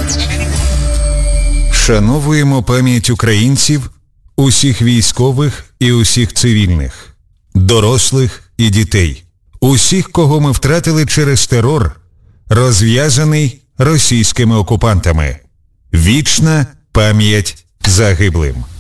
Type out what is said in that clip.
Вшановуємо пам'ять українців, усіх військових і усіх цивільних, дорослих і дітей, усіх, кого ми втратили через терор, розв'язаний російськими окупантами. Вічна пам'ять загиблим.